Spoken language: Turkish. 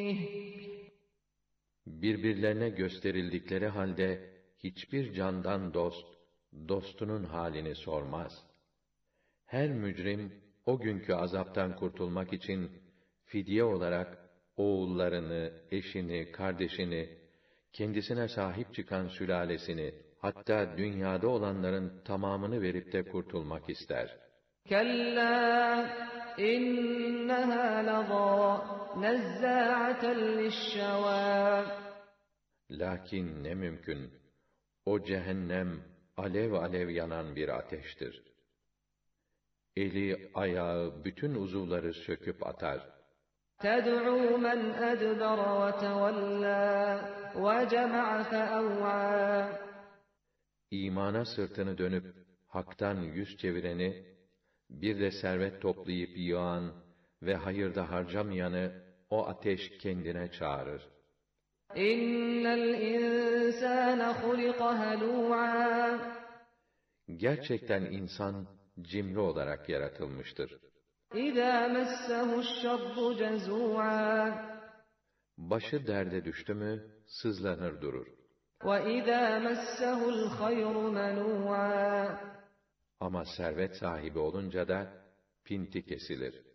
Birbirlerine gösterildikleri halde hiçbir candan dost, dostunun halini sormaz. Her mücrim, o günkü azaptan kurtulmak için, fidye olarak, oğullarını, eşini, kardeşini, kendisine sahip çıkan sülalesini, hatta dünyada olanların tamamını verip de kurtulmak ister. Kella inneha lazâ nezzâ'aten lişşevâ. Lakin ne mümkün, o cehennem, alev alev yanan bir ateştir. Eli, ayağı, bütün uzuvları söküp atar. تَدْعُو مَنْ أَدْبَرَ وَتَوَلَّى وَجَمَعَ فَأَوْعَى. İmana sırtını dönüp, haktan yüz çevireni, bir de servet toplayıp yığan ve hayırda harcamayanı, o ateş kendine çağırır. İnnel insâne hulika helû'â. Gerçekten insan, cimri olarak yaratılmıştır. İzâ messehu'ş-şerru cezû'â. Başı derde düştü mü, sızlanır durur. وَإِذَا مَسَّهُ الْخَيْرُ مَنُوعًا. Ama servet sahibi olunca da, pinti kesilir.